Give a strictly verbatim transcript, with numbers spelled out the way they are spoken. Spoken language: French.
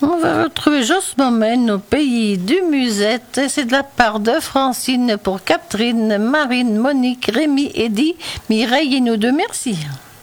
On va retrouver Joss m'emmène au pays du Musette. C'est de la part de Francine pour Catherine, Marine, Monique, Rémi, Eddy, Mireille et nous deux. Merci.